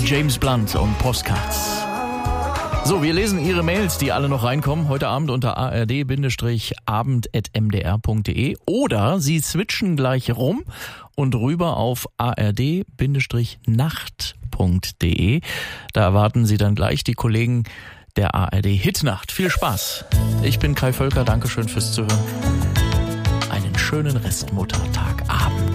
James Blunt und Postcards. So, wir lesen Ihre Mails, die alle noch reinkommen, heute Abend unter ard-abend@mdr.de oder Sie switchen gleich rum und rüber auf ard-nacht.de. Da erwarten Sie dann gleich die Kollegen der ARD Hitnacht. Viel Spaß. Ich bin Kai Völker, Dankeschön fürs Zuhören. Einen schönen Restmontag.